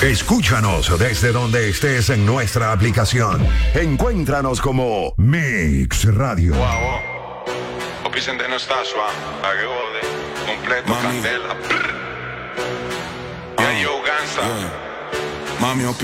Escúchanos desde donde estés en nuestra aplicación. Encuéntranos como Mix Radio. Wow. Vicente no está suave, pa' que jode. Completo, Mami. candela. Ya yo gansa. Mami,